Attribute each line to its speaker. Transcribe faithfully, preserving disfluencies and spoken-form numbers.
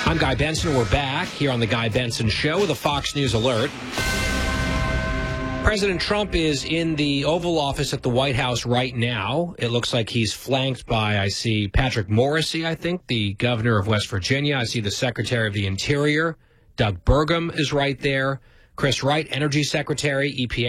Speaker 1: I'm Guy Benson. We're back here on the Guy Benson Show with a Fox News alert. President Trump is in the Oval Office at the White House right now. It looks like he's flanked by, I see, Patrick Morrisey, I think, the governor of West Virginia. I see the Secretary of the Interior. Doug Burgum is right there. Chris Wright, Energy Secretary, E P A